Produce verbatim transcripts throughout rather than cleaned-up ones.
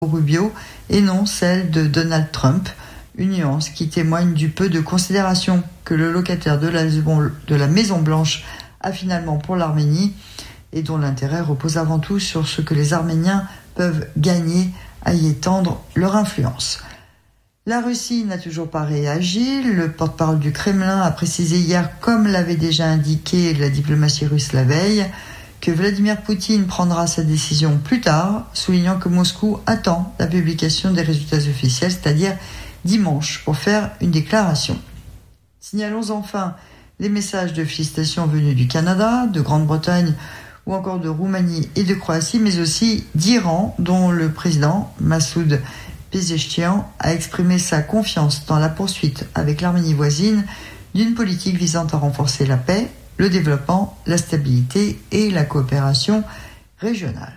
Rubio et non celle de Donald Trump, une nuance qui témoigne du peu de considération que le locataire de la, de la Maison-Blanche a finalement pour l'Arménie et dont l'intérêt repose avant tout sur ce que les Arméniens peuvent gagner à y étendre leur influence. La Russie n'a toujours pas réagi. Le porte-parole du Kremlin a précisé hier, comme l'avait déjà indiqué la diplomatie russe la veille, que Vladimir Poutine prendra sa décision plus tard, soulignant que Moscou attend la publication des résultats officiels, c'est-à-dire dimanche, pour faire une déclaration. Signalons enfin les messages de félicitations venus du Canada, de Grande-Bretagne ou encore de Roumanie et de Croatie, mais aussi d'Iran, dont le président Massoud Pezeshkian a exprimé sa confiance dans la poursuite avec l'Arménie voisine d'une politique visant à renforcer la paix, le développement, la stabilité et la coopération régionale.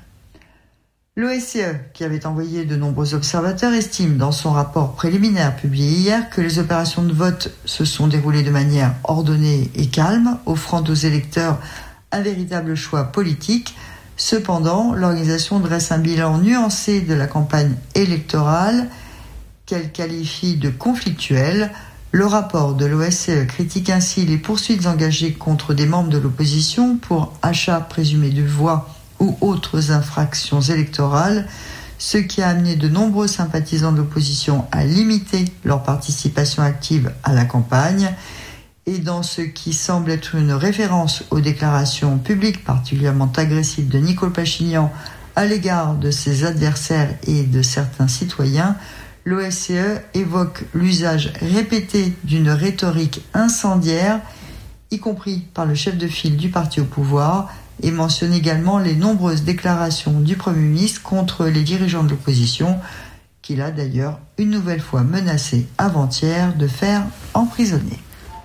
L'O S C E, qui avait envoyé de nombreux observateurs, estime dans son rapport préliminaire publié hier que les opérations de vote se sont déroulées de manière ordonnée et calme, offrant aux électeurs un véritable choix politique. Cependant, l'organisation dresse un bilan nuancé de la campagne électorale qu'elle qualifie de conflictuelle. Le rapport de l'O S C E critique ainsi les poursuites engagées contre des membres de l'opposition pour achat présumé de voix ou autres infractions électorales, ce qui a amené de nombreux sympathisants de l'opposition à limiter leur participation active à la campagne. Et dans ce qui semble être une référence aux déclarations publiques particulièrement agressives de Nicole Pachinian à l'égard de ses adversaires et de certains citoyens, l'O S C E évoque l'usage répété d'une rhétorique incendiaire, y compris par le chef de file du parti au pouvoir, et mentionne également les nombreuses déclarations du Premier ministre contre les dirigeants de l'opposition, qu'il a d'ailleurs une nouvelle fois menacé avant-hier de faire emprisonner.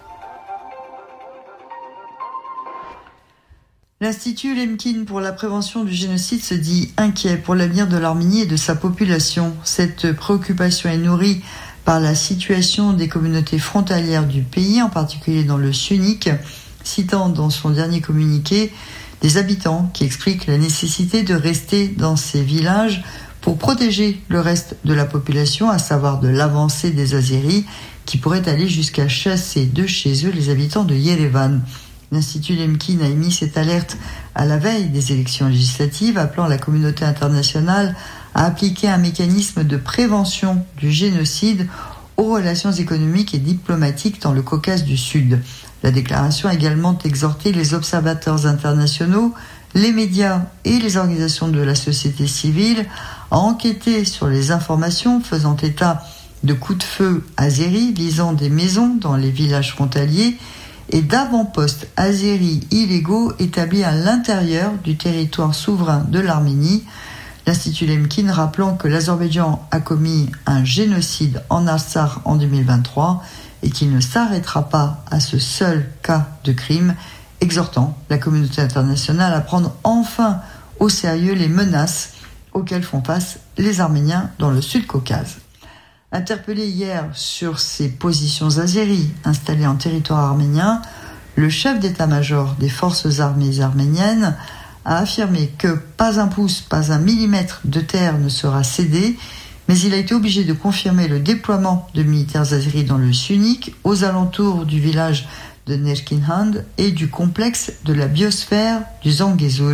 L'Institut Lemkin pour la prévention du génocide se dit inquiet pour l'avenir de l'Arménie et de sa population. Cette préoccupation est nourrie par la situation des communautés frontalières du pays, en particulier dans le Syunik, citant dans son dernier communiqué des habitants qui expliquent la nécessité de rester dans ces villages pour protéger le reste de la population, à savoir de l'avancée des Azéris qui pourraient aller jusqu'à chasser de chez eux les habitants de Yerevan. L'Institut Lemkin a émis cette alerte à la veille des élections législatives, appelant la communauté internationale à appliquer un mécanisme de prévention du génocide aux relations économiques et diplomatiques dans le Caucase du Sud. La déclaration a également exhorté les observateurs internationaux, les médias et les organisations de la société civile à enquêter sur les informations faisant état de coups de feu azéris visant des maisons dans les villages frontaliers et d'avant-postes azéris illégaux établis à l'intérieur du territoire souverain de l'Arménie. L'Institut Lemkin rappelant que l'Azerbaïdjan a commis un génocide en Artsakh en deux mille vingt-trois et qu'il ne s'arrêtera pas à ce seul cas de crime, exhortant la communauté internationale à prendre enfin au sérieux les menaces auxquelles font face les Arméniens dans le Sud-Caucase. Interpellé hier sur ses positions azéries installées en territoire arménien, le chef d'état-major des forces armées arméniennes a affirmé que pas un pouce, pas un millimètre de terre ne sera cédé, mais il a été obligé de confirmer le déploiement de militaires azéris dans le Syunik, aux alentours du village de Nerkinhand et du complexe de la biosphère du Zangezur.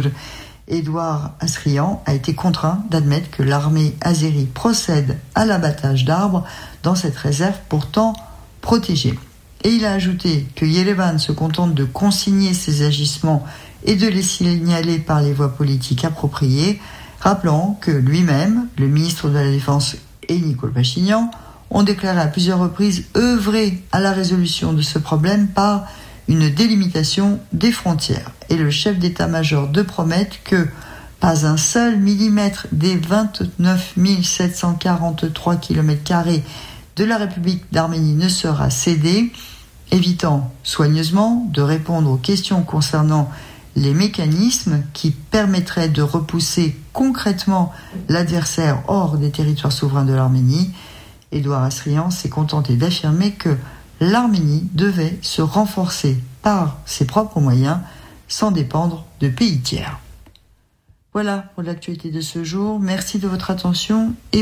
Édouard Asrian a été contraint d'admettre que l'armée azérie procède à l'abattage d'arbres dans cette réserve pourtant protégée. Et il a ajouté que Yerevan se contente de consigner ses agissements et de les signaler par les voies politiques appropriées, rappelant que lui-même, le ministre de la Défense et Nicole Pachinian ont déclaré à plusieurs reprises œuvrer à la résolution de ce problème par une délimitation des frontières. Et le chef d'état-major de promettre que pas un seul millimètre des vingt-neuf mille sept cent quarante-trois kilomètres carrés de la République d'Arménie ne sera cédé, évitant soigneusement de répondre aux questions concernant les mécanismes qui permettraient de repousser concrètement l'adversaire hors des territoires souverains de l'Arménie. Édouard Asrian s'est contenté d'affirmer que l'Arménie devait se renforcer par ses propres moyens sans dépendre de pays tiers. Voilà pour l'actualité de ce jour. Merci de votre attention et